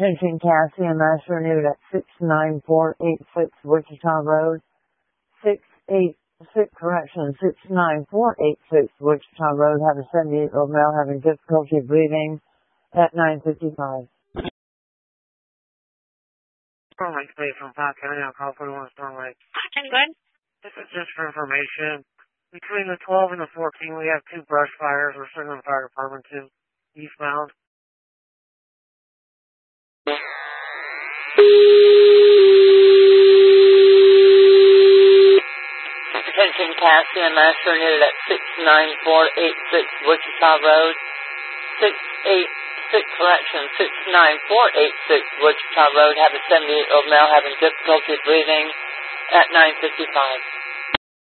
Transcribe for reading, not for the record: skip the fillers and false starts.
Attention CAS EMS renewed at 69486 Wichita Road. 69486 Wichita Road. Have a 78-year-old male having difficulty breathing at 9:55. Storm Lake State from Park County. I'll call 41 Storm Lake. I'm good. This is just for information. Between the 12 and the 14, we have 2 brush fires. We're sending the fire department to eastbound. Attention CAS EMS renewed at 69486 Wichita Road. 69486 Wichita Road. Have a 78-year-old male having difficulty breathing at 9:55.